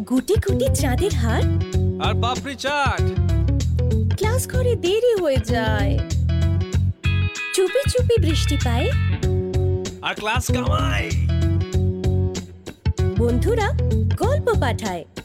গুটি গুটি চাঁদের হার আর পাপড়ি চাট। ক্লাস করে দেরি হয়ে যায়, চুপি চুপি বৃষ্টি পায় আর ক্লাস কামাই। বন্ধুরা গল্প পাঠায়।